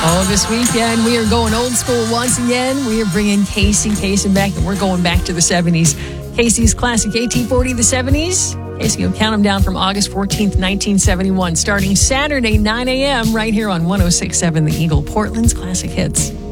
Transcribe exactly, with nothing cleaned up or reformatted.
Oh, this weekend we are going old school once again. We are bringing Casey Kasem back, and we're going back to the seventies. Casey's classic A T forty, the seventies. Casey will count them down from August fourteenth, nineteen seventy-one, starting Saturday, nine a.m. right here on one oh six point seven The Eagle, Portland's Classic Hits.